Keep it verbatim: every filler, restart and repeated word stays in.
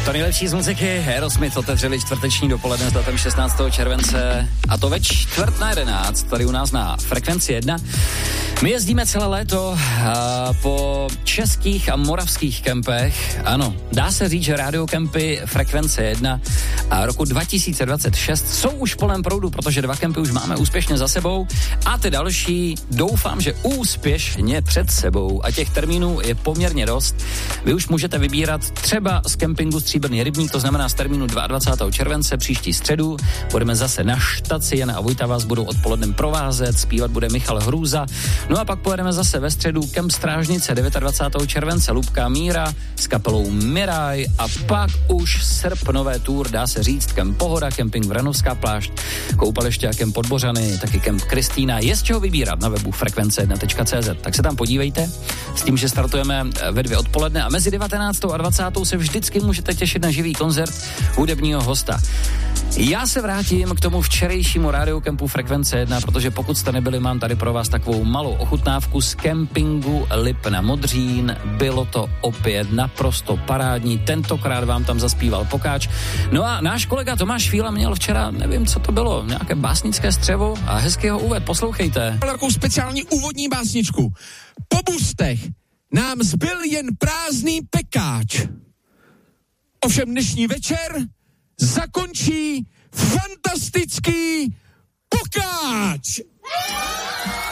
To nejlepší z muziky. Aerosmith otevřeli čtvrteční dopoledne s datem šestnáctého července a to ve čtvrt na jedenáct, tady u nás na Frekvenci jedna. My jezdíme celé léto a po českých a moravských kempech. Ano, dá se říct, že radiokempy Frekvence jedna a roku dva tisíce dvacet šest jsou už plném proudu, protože dva kempy už máme úspěšně za sebou a ty další doufám, že úspěšně před sebou a těch termínů je poměrně dost. Vy už můžete vybírat třeba z kempingu Stříbrný rybník, to znamená z termínu dvacátého druhého července příští středu. Budeme zase na štaci, Jana a Vojta vás budou odpolednem provázet, zpívat bude Michal Hrůza. No a pak pojedeme zase ve středu Kemp Strážnice dvacátého devátého července, Lubka Míra s kapelou Miraj a pak už srpnové tour, dá se říct, Kemp Pohoda, kemping Vranovská plášť, koupaliště a Kemp Podbořany, taky Kemp Kristýna. Je z čeho vybírat na webu frekvence jedna tečka cé zet, tak se tam podívejte, s tím, že startujeme ve dvě odpoledne a mezi devatenáctou a dvacátou se vždycky můžete těšit na živý koncert hudebního hosta. Já se vrátím k tomu včerejšímu radiokempu Frekvence jedna, protože pokud jste nebyli, mám tady pro vás takovou malou ochutnávku z kempingu Lipna Modřín. Bylo to opět naprosto parádní, tentokrát vám tam zaspíval Pokáč. No a náš kolega Tomáš Fíla měl včera, nevím, co to bylo, nějaké básnické střevo a hezky ho uved, poslouchejte. Takovou speciální úvodní básničku. Po bustech nám zbyl jen prázdný pekáč. Ovšem dnešní večer zakončí fantastický Pokáč!